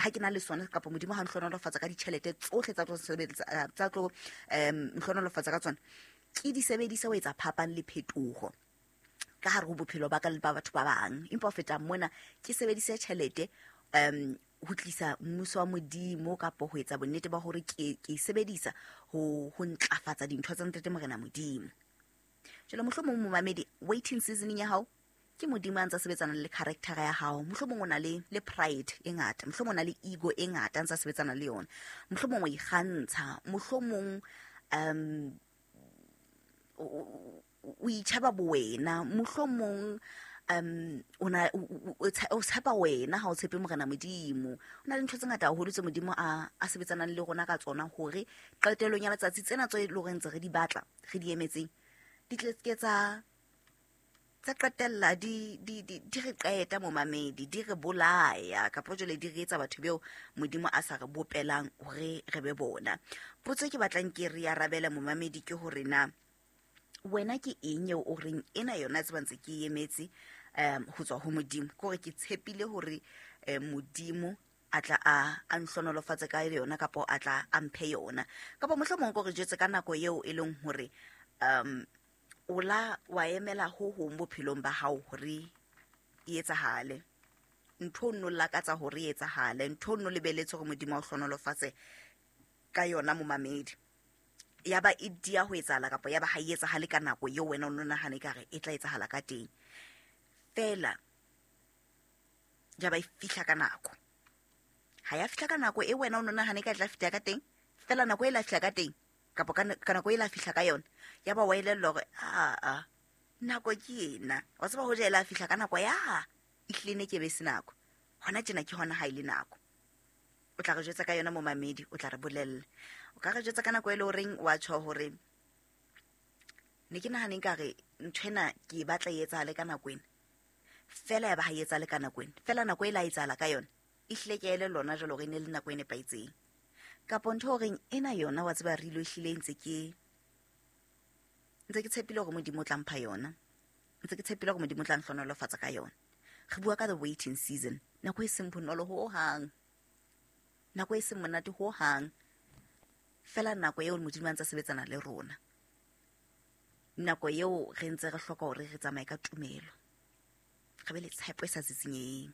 ha ke na le sona kapa modimo ha nhlonolofatsa ka ditšhelete tsohle tsa tlo nhlonolofatsa ka tsona, ke di sebedisa ho etsa phapang le phetogo ka hare ho bophelo ba ka le ba batho ba bang. Empa ho feta mona ke sebedisa tjhelete ho tlisa mmuso wa modimo kapa ho etsa bonnete ba hore ke sebedisa ho ntlafatsa dintho tsa Ntate Morena Modimo. Jwale mohlomong momamedi, waiting seasoning ya hao ke modimo a ntse sebetsana le character ya hao. Mohlomong o na le pride e ngata, mohlomong o na le ego e ngata a ntse sebetsana le yona, mohlomong o ikgantsha, mohlomong o itshaba bowena, mohlomong o tshepa wena ha o tshepe Morena Modimo. O na le ntho tse ngata haholo tse modimo a sebetsanang le rona ka tsona hore qetelong ya letsatsi tsena tse lo reng tse re di batla re di emetseng di tletsetsa tsa qetella di re qeta momamedi, di re bolaya kapa jwale di re etsa batho beo modimo a sa re bopelang hore re be bona. Potso ke batlang ke re arabela momamedi ke hore na wena ke eng eo o reng ena yona tse bantse ke emetse ho tswa ho modimo, gore ke tshepile hore modimo a tla a nhlonolofatse ka yona kapa a tla a mphe yona, kapa mohlomong gore jetse ka nako eo e leng hore ola wa emela ho hong bophelong ba hao hore e etsahale, ntho nno lakatsa hore e etsahale, ntho nno lebeletse hore modimo a o hlonolofatse ka yona momamedi, ya ba e dia ho etsahala kapa ya ba ha e etsahale ka nako eo wena o nahane kare e tla etsahala ka teng, fela ja ba e fihla ka nako. Ha ya fihla ka nako e wena o nahane ka tla fihla ka teng, fela nako e la fihla ka teng kapa ka nako e la fihla ka yona, ya ba wa elellwa hore nako ke ena, wa tseba ho jela fihla ka nako ya ihlene ke be se nako, hona tjena ke hona ha ile nako. O tla re jwetsa ka yona momamedi, o tla re bolelle, o ka re jwetsa ka nako e le horeng wa tsho hore ne ke nahaneng ka re nthwena ke batla e etsahale ka nako ena, fela ya ba ha e etsahale ka nako ena, fela nako e la etsahala ka yona ihle ke ele lona jalo re ne le nako e nepaitseng, kapa ntho horeng ena yona wa tseba re ilo ihlile ntse ke tshepile hore modimo o tla mpha yona, ntse ke tshepile hore modimo o tla nhlonolofatsa ka yona. Re bua ka the waiting season, nako e seng bonolo ho hang, nako e seng monate ho hang, fela nako eo modimo a ntse sebetsana le rona, nako eo re ntse re hloka hore re tsamaye ka tumelo, re be le tshepo e sa tsitsinyeng.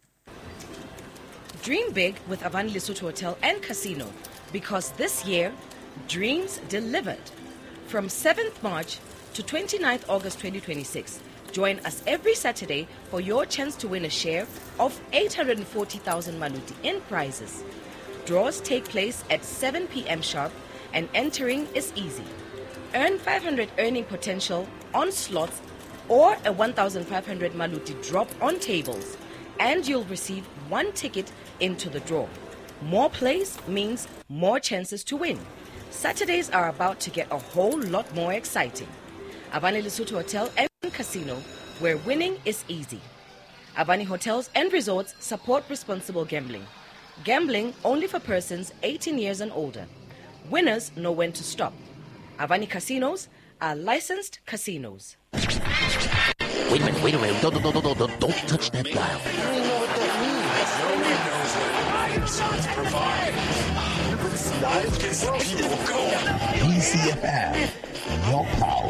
Dream big with Avani Lesotho Hotel and Casino, because this year, dreams delivered. From 7th March to 29th August 2026, join us every Saturday for your chance to win a share of 840,000 Maluti in prizes. Draws take place at 7 p.m. sharp and entering is easy. Earn 500 earning potential on slots or a 1,500 Maluti drop on tables, and you'll receive 1 ticket into the draw. More plays means more chances to win. Saturdays are about to get a whole lot more exciting. Avani Lesotho Hotel and Casino, where winning is easy. Avani Hotels and Resorts support responsible gambling. Gambling only for persons 18 years and older. Winners know when to stop. Avani Casinos are licensed casinos. Wait a minute. Don't touch that dial. PCFM, your power.